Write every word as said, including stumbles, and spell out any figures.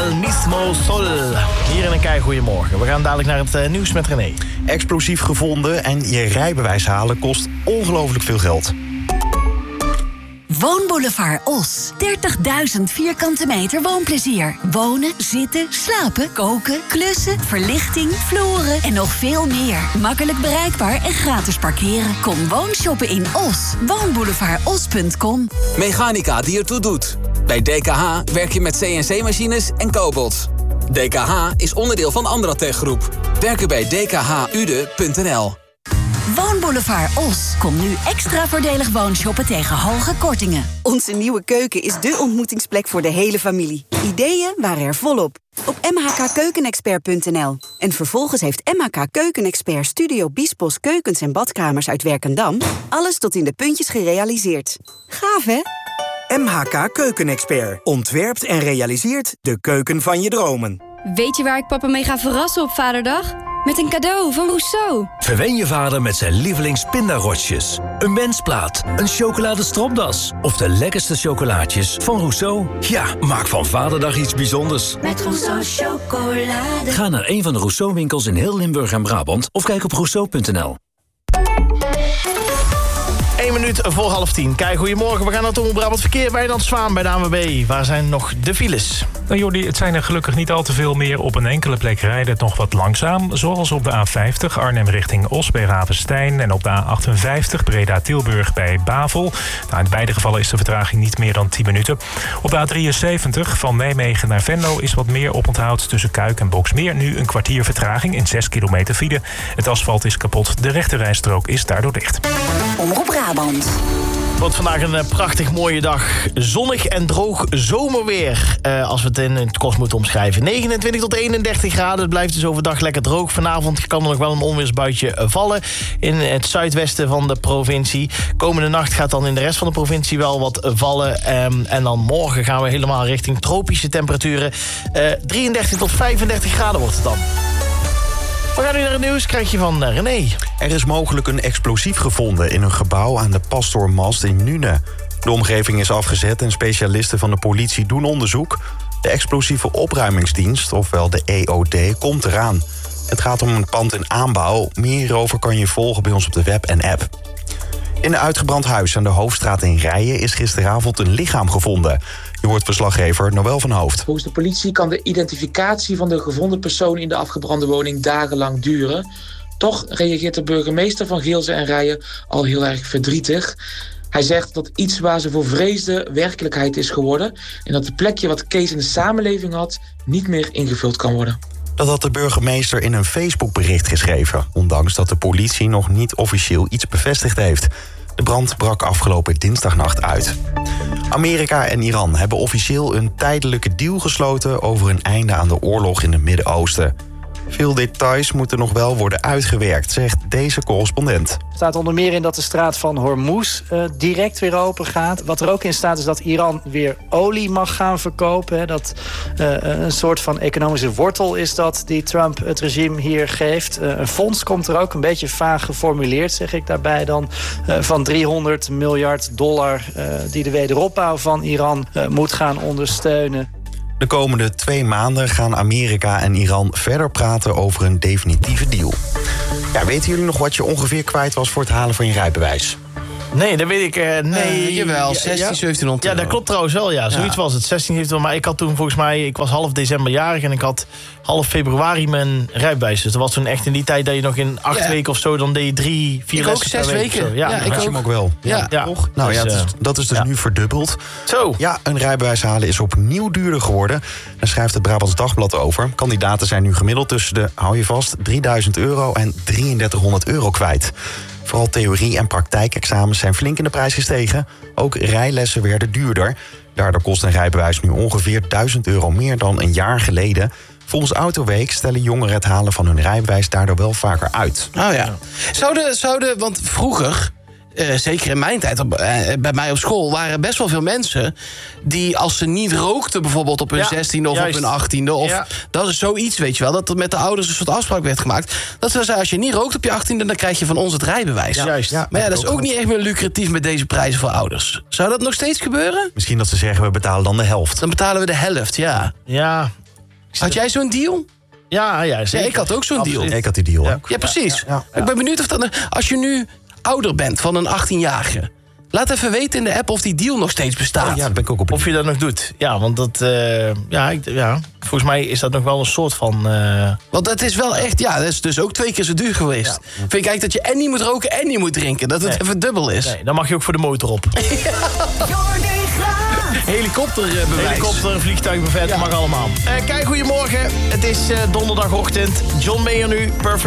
El Mismo Sol. Hier in een kei goeiemorgen. We gaan dadelijk naar het uh, nieuws met René. Explosief gevonden en je rijbewijs halen kost ongelooflijk veel geld. Woonboulevard Os. dertigduizend vierkante meter woonplezier. Wonen, zitten, slapen, koken, klussen, verlichting, vloeren en nog veel meer. Makkelijk bereikbaar en gratis parkeren. Kom woonshoppen in Os. woonboulevard os punt com. Mechanica die ertoe doet. Bij D K H werk je met C N C-machines en cobots. D K H is onderdeel van Andratech Groep. Werken bij d k h u d e punt n l. Woonboulevard Os. Kom nu extra voordelig woonshoppen tegen hoge kortingen. Onze nieuwe keuken is dé ontmoetingsplek voor de hele familie. Ideeën waren er volop. Op m h k keukenexpert punt n l. En vervolgens heeft M H K Keukenexpert Studio Biesbos keukens en badkamers uit Werkendam alles tot in de puntjes gerealiseerd. Gaaf, hè? M H K Keukenexpert ontwerpt en realiseert de keuken van je dromen. Weet je waar ik papa mee ga verrassen op Vaderdag? Met een cadeau van Rousseau. Verwen je vader met zijn lievelingspindarotjes. Een wensplaat, een chocoladestropdas of de lekkerste chocolaatjes van Rousseau. Ja, maak van Vaderdag iets bijzonders. Met Rousseau chocolade. Ga naar een van de Rousseau-winkels in heel Limburg en Brabant of kijk op rousseau punt n l. Eén minuut voor half tien. Kijk, goedemorgen. We gaan naar het Omroep Verkeer bij Dan Zwaan bij de A N W B. Waar zijn nog de files? Nou Jordi, het zijn er gelukkig niet al te veel meer. Op een enkele plek rijdt het nog wat langzaam. Zoals op de A vijftig Arnhem richting Os bij Ravenstein. En op de A achtenvijftig Breda-Tilburg bij Bavel. Nou, in beide gevallen is de vertraging niet meer dan tien minuten. Op de A drieënzeventig van Nijmegen naar Venlo is wat meer oponthoud tussen Kuik en Boksmeer. Nu een kwartier vertraging in zes kilometer file. Het asfalt is kapot. De rechterrijstrook is daardoor dicht. Omroep Brabant. Het wordt vandaag een prachtig mooie dag. Zonnig en droog zomerweer. Uh, als we het in het kort moeten omschrijven. negenentwintig tot eenendertig graden. Het blijft dus overdag lekker droog. Vanavond kan er nog wel een onweersbuitje vallen in het zuidwesten van de provincie. Komende nacht gaat dan in de rest van de provincie wel wat vallen. Um, en dan morgen gaan we helemaal richting tropische temperaturen. Uh, drieëndertig tot vijfendertig graden wordt het dan. We gaan nu naar het nieuws, krijg je van uh, René. Er is mogelijk een explosief gevonden in een gebouw aan de Pastoormast in Nuenen. De omgeving is afgezet en specialisten van de politie doen onderzoek. De explosieve opruimingsdienst, ofwel de E O D, komt eraan. Het gaat om een pand in aanbouw. Meer hierover kan je volgen bij ons op de web en app. In een uitgebrand huis aan de Hoofdstraat in Rijen is gisteravond een lichaam gevonden. Je hoort verslaggever Noël van Hoofd. Volgens de politie kan de identificatie van de gevonden persoon in de afgebrande woning dagenlang duren. Toch reageert de burgemeester van Geelze en Rijen al heel erg verdrietig. Hij zegt dat iets waar ze voor vreesden werkelijkheid is geworden en dat het plekje wat Kees in de samenleving had niet meer ingevuld kan worden. Dat had de burgemeester in een Facebookbericht geschreven, ondanks dat de politie nog niet officieel iets bevestigd heeft. De brand brak afgelopen dinsdagnacht uit. Amerika en Iran hebben officieel een tijdelijke deal gesloten over een einde aan de oorlog in het Midden-Oosten. Veel details moeten nog wel worden uitgewerkt, zegt deze correspondent. Er staat onder meer in dat de straat van Hormuz uh, direct weer open gaat. Wat er ook in staat is dat Iran weer olie mag gaan verkopen. Hè. Dat uh, een soort van economische wortel is dat die Trump het regime hier geeft. Uh, een fonds komt er ook, een beetje vaag geformuleerd, zeg ik daarbij dan. Uh, van driehonderd miljard dollar uh, die de wederopbouw van Iran uh, moet gaan ondersteunen. De komende twee maanden gaan Amerika en Iran verder praten over een definitieve deal. Ja, weten jullie nog wat je ongeveer kwijt was voor het halen van je rijbewijs? Nee, dat weet ik. Uh, nee, uh, jawel, zestien, zeventienhonderd Ja, dat klopt trouwens wel, ja. Zoiets ja. was het, zestien, zeventienhonderd Maar ik had toen volgens mij, ik was half december jarig en ik had half februari mijn rijbewijs. Dus dat was toen echt in die tijd dat je nog in acht ja. weken of zo, dan deed je drie, vier ik lessen ook, zes per week. weken. Ja, ja ik ook. ook wel. Ja, ja. ja. Toch? Nou dus, ja, dat is, dat is dus ja. nu verdubbeld. Zo. Ja, een rijbewijs halen is opnieuw duurder geworden. Daar schrijft het Brabants Dagblad over. Kandidaten zijn nu gemiddeld tussen de, hou je vast, drieduizend euro en drieëndertighonderd euro kwijt. Vooral theorie- en praktijkexamens zijn flink in de prijs gestegen. Ook rijlessen werden duurder. Daardoor kost een rijbewijs nu ongeveer duizend euro meer dan een jaar geleden. Volgens Autoweek stellen jongeren het halen van hun rijbewijs daardoor wel vaker uit. Oh ja. Zouden, zouden want vroeger, uh, zeker in mijn tijd, op, uh, bij mij op school, waren best wel veel mensen die, als ze niet rookten bijvoorbeeld op hun zestiende ja, of juist. op hun achttiende, of ja. dat is zoiets, weet je wel, dat er met de ouders een soort afspraak werd gemaakt. Dat ze zeiden, als je niet rookt op je achttiende, dan krijg je van ons het rijbewijs. Ja, juist. Ja, maar ja, dat is ook, ook niet echt meer lucratief met deze prijzen voor ouders. Zou dat nog steeds gebeuren? Misschien dat ze zeggen, we betalen dan de helft. Dan betalen we de helft, ja. Ja. Had jij zo'n deal? Ja, ja, zeker. Ja, ik had ook zo'n deal. Ik had die deal ja. ook. Ja, precies. Ja, ja, ja. Ik ben benieuwd of dat... Als je nu ouder bent van een achttienjarige... Laat even weten in de app of die deal nog steeds bestaat. Ja, dat ben ik ook op. Of je dat nog doet. Ja, want dat... Uh, ja, ik, ja, volgens mij is dat nog wel een soort van... Uh... Want het is wel echt... Ja, dat is dus ook twee keer zo duur geweest. Ja. Vind ik eigenlijk dat je en niet moet roken en niet moet drinken. Dat het nee. even dubbel is. Nee, dan mag je ook voor de motor op. Ja. Helikopterbewijs. Helikopter, vliegtuigbevet, ja. mag allemaal. Uh, kijk, goedemorgen. Het is uh, donderdagochtend. John Mayer nu, Perfect.